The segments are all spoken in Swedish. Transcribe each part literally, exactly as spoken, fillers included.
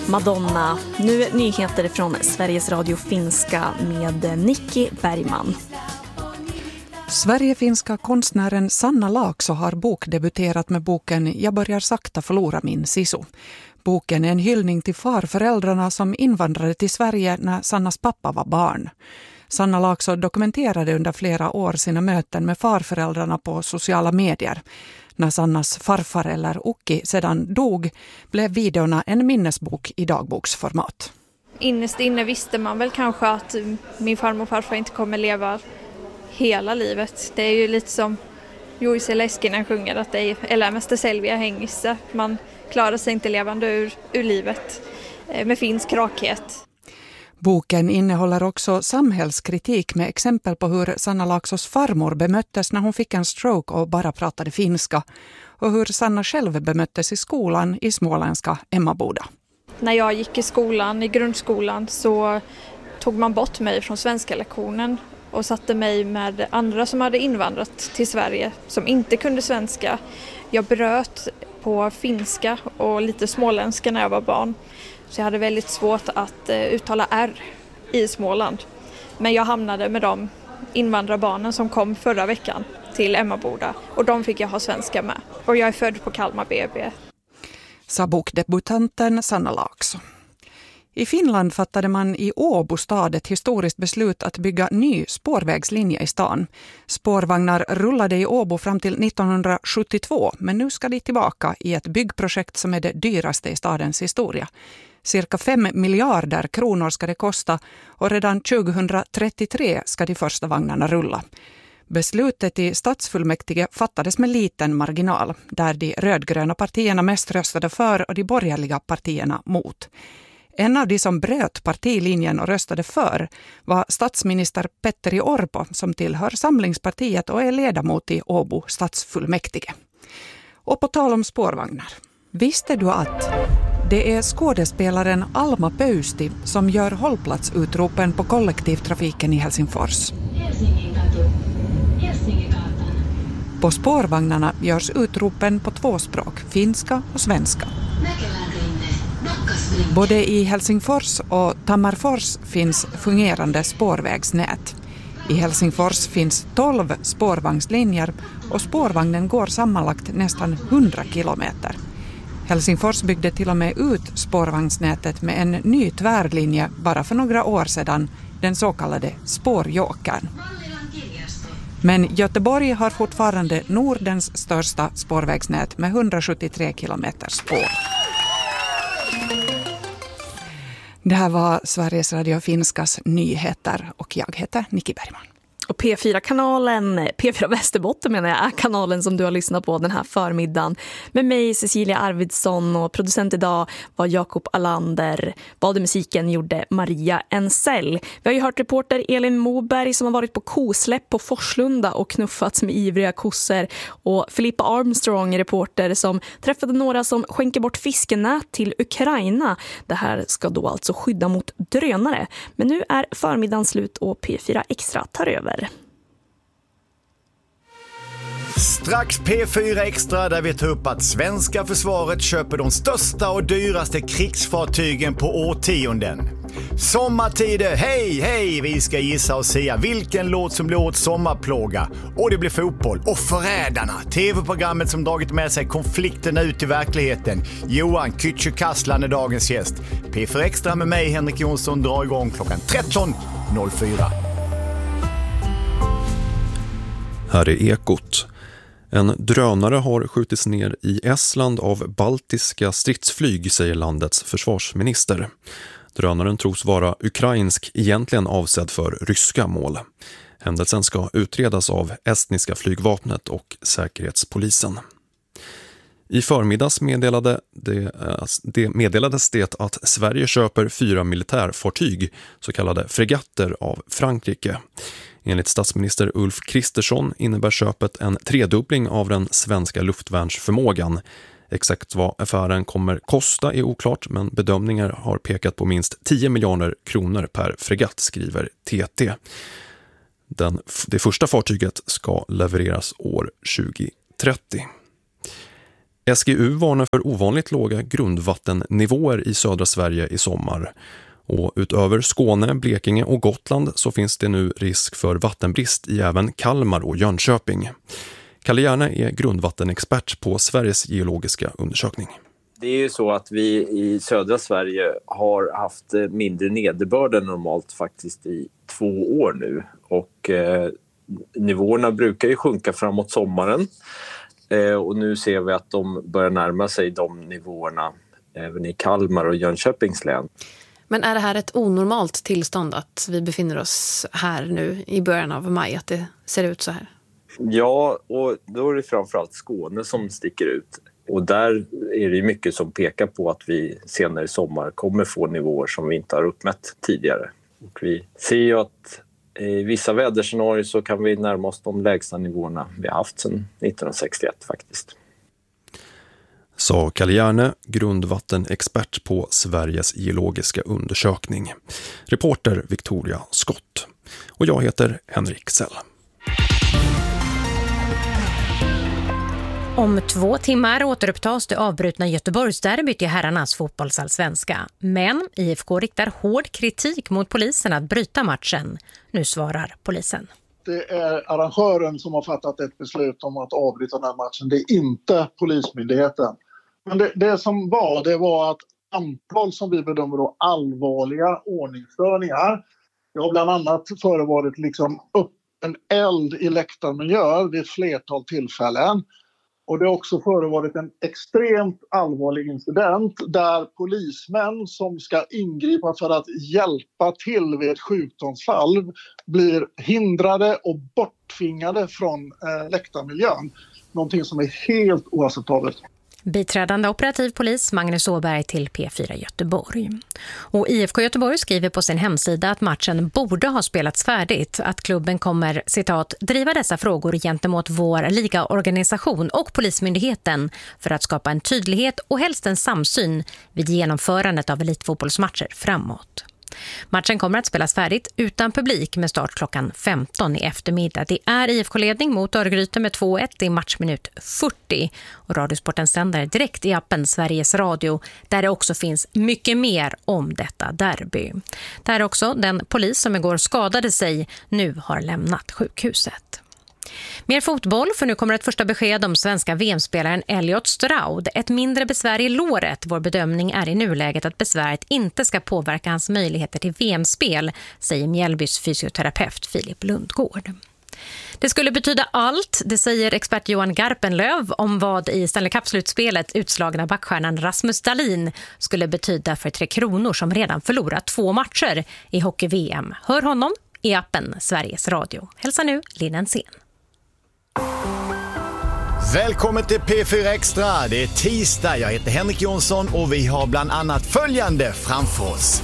Madonna. Nu nyheter från Sveriges Radio Finska med Nicky Bergman. Sverigefinska konstnären Sanna Laakso har bokdebuterat med boken Jag börjar sakta förlora min sisu. Boken är en hyllning till farföräldrarna som invandrade till Sverige när Sannas pappa var barn. Sanna Laakso dokumenterade under flera år sina möten med farföräldrarna på sociala medier. När Sannas farfar eller Ukki sedan dog blev videorna en minnesbok i dagboksformat. Innerst inne visste man väl kanske att min farmor och farfar inte kommer leva hela livet. Det är ju lite som Jussi Leskinen sjunger att det är elämästä selviä hengissä. Man klarar sig inte levande ur, ur livet med finsk rakhet. Boken innehåller också samhällskritik med exempel på hur Sanna Laaksos farmor bemöttes när hon fick en stroke och bara pratade finska och hur Sanna själv bemöttes i skolan i småländska Emmaboda. När jag gick i skolan, i grundskolan, så tog man bort mig från svenska lektionen och satte mig med andra som hade invandrat till Sverige som inte kunde svenska. Jag bröt på finska och lite småländska när jag var barn. Så jag hade väldigt svårt att uttala R i Småland. Men jag hamnade med de invandrarbarnen som kom förra veckan till Emmaboda. Och de fick jag ha svenska med. Och jag är född på Kalmar B B. Sa bokdebutanten Sanna Laakso. I Finland fattade man i Åbo stad ett historiskt beslut att bygga ny spårvägslinje i stan. Spårvagnar rullade i Åbo fram till nittonhundrasjuttiotvå, men nu ska de tillbaka i ett byggprojekt som är det dyraste i stadens historia. Cirka fem miljarder kronor ska det kosta och redan tjugohundratrettiotre ska de första vagnarna rulla. Beslutet i stadsfullmäktige fattades med liten marginal, där de rödgröna partierna mest röstade för och de borgerliga partierna mot. En av de som bröt partilinjen och röstade för var statsminister Petteri Orpo som tillhör Samlingspartiet och är ledamot i Åbo stadsfullmäktige. Och på tal om spårvagnar. Visste du att det är skådespelaren Alma Pöysti som gör hållplatsutropen på kollektivtrafiken i Helsingfors? På spårvagnarna görs utropen på två språk, finska och svenska. Både i Helsingfors och Tammerfors finns fungerande spårvägsnät. I Helsingfors finns tolv spårvagnslinjer och spårvagnen går sammanlagt nästan hundra kilometer. Helsingfors byggde till och med ut spårvagnsnätet med en ny tvärlinje bara för några år sedan, den så kallade spårjokern. Men Göteborg har fortfarande Nordens största spårvägsnät med hundrasjuttiotre kilometer spår. Det här var Sveriges Radio Finskas nyheter och jag heter Nicky Bergman. Och P fyra-kanalen, P fyra Västerbotten menar jag, är kanalen som du har lyssnat på den här förmiddagen. Med mig Cecilia Arvidsson och producent idag var Jakob Alander. Bademusiken gjorde Maria Ensell. Vi har ju hört reporter Elin Moberg som har varit på kosläpp på Forslunda och knuffats med ivriga kossor. Och Filippa Armstrong, reporter som träffade några som skänker bort fiskenät till Ukraina. Det här ska då alltså skydda mot drönare. Men nu är förmiddagen slut och P fyra Extra tar över. Strax P fyra Extra där vi tar upp att svenska försvaret köper de största och dyraste krigsfartygen på årtionden. Sommartider, hej hej, vi ska gissa och säga vilken låt som blir åt sommarplåga. Och det blir fotboll och Förrädarna, tv-programmet som dragit med sig konflikterna ut i verkligheten. Johan Kücükaslan är dagens gäst. P fyra Extra med mig Henrik Jonsson drar igång klockan tretton noll fyra. Här är Ekot. En drönare har skjutits ner i Estland av baltiska stridsflyg, säger landets försvarsminister. Drönaren tros vara ukrainsk, egentligen avsedd för ryska mål. Händelsen ska utredas av estniska flygvapnet och säkerhetspolisen. I förmiddags meddelade det, det meddelades det att Sverige köper fyra militärfartyg, så kallade fregatter, av Frankrike. Enligt statsminister Ulf Kristersson innebär köpet en tredubbling av den svenska luftvärnsförmågan. Exakt vad affären kommer kosta är oklart, men bedömningar har pekat på minst tio miljarder kronor per fregatt, skriver T T. Den, det första fartyget ska levereras år tjugo trettio. S G U varnar för ovanligt låga grundvattennivåer i södra Sverige i sommar. Och utöver Skåne, Blekinge och Gotland så finns det nu risk för vattenbrist i även Kalmar och Jönköping. Kalle Järne är grundvattenexpert på Sveriges geologiska undersökning. Det är ju så att vi i södra Sverige har haft mindre nederbörd än normalt faktiskt i två år nu. Och eh, nivåerna brukar ju sjunka framåt sommaren. Eh, och nu ser vi att de börjar närma sig de nivåerna även i Kalmar och Jönköpings län. Men är det här ett onormalt tillstånd att vi befinner oss här nu i början av maj, att det ser ut så här? Ja, och då är det framförallt Skåne som sticker ut. Och där är det mycket som pekar på att vi senare i sommar kommer få nivåer som vi inte har uppmätt tidigare. Och vi ser ju att i vissa väderscenarier så kan vi närma oss de lägsta nivåerna vi har haft sedan nittonhundrasextioett faktiskt. Sa Kalle Järne, grundvattenexpert på Sveriges geologiska undersökning. Reporter Victoria Skott. Och jag heter Henrik Sell. Om två timmar återupptas det avbrutna Göteborgsderbyt i herrarnas fotbollsallsvenska. Men I F K riktar hård kritik mot polisen att bryta matchen. Nu svarar polisen. Det är arrangören som har fattat ett beslut om att avbryta den här matchen. Det är inte polismyndigheten. Men det, det som var, det var att antal som vi bedömer då allvarliga ordningsstörningar. Det har bland annat förevarit liksom upp en eld i läktarmiljö vid ett flertal tillfällen. Och det har också förevarit en extremt allvarlig incident där polismän som ska ingripa för att hjälpa till vid ett sjukdomsfall blir hindrade och borttvingade från eh, läktarmiljön. Någonting som är helt oacceptabelt. Biträdande operativ polis Magnus Åberg till P fyra Göteborg. Och I F K Göteborg skriver på sin hemsida att matchen borde ha spelats färdigt. Att klubben kommer, citat, driva dessa frågor gentemot vår ligaorganisation och polismyndigheten för att skapa en tydlighet och helst en samsyn vid genomförandet av elitfotbollsmatcher framåt. Matchen kommer att spelas färdigt utan publik med start klockan femton i eftermiddag. Det är I F K-ledning mot Örgryte med två ett i matchminut fyrtio. Och Radiosporten sänder direkt i appen Sveriges Radio där det också finns mycket mer om detta derby. Där också den polis som igår skadade sig nu har lämnat sjukhuset. Mer fotboll, för nu kommer ett första besked om svenska V M-spelaren Elliot Stroud. Ett mindre besvär i låret. Vår bedömning är i nuläget att besväret inte ska påverka hans möjligheter till V M-spel, säger Mjällbys fysioterapeut Filip Lundgård. Det skulle betyda allt, det säger expert Johan Garpenlöv om vad i Stanley Cup-slutspelet utslagna backstjärnan Rasmus Dahlin skulle betyda för Tre Kronor som redan förlorat två matcher i hockey-V M. Hör honom i appen Sveriges Radio. Hälsa nu Linnen Sen. Välkommen till P fyra Extra. Det är tisdag. Jag heter Henrik Jonsson och vi har bland annat följande framför oss.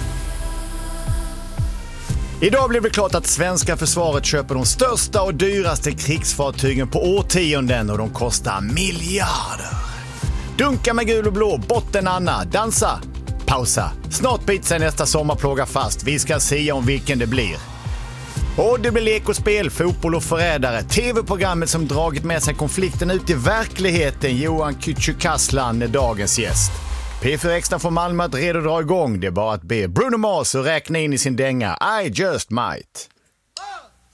Idag blev det klart att svenska försvaret köper de största och dyraste krigsfartygen på årtionden och de kostar miljarder. Dunka med gul och blå, botten Anna, dansa, pausa. Snart biter sig nästa sommarplåga fast. Vi ska se om vilken det blir. Och det blir lek och spel, fotboll och förrädare. T V-programmet som dragit med sig konflikten ut i verkligheten. Johan Kücükaslan är dagens gäst. P fyra Extra från Malmö att redo dra igång. Det är bara att be Bruno Mars och räkna in i sin dänga I just might.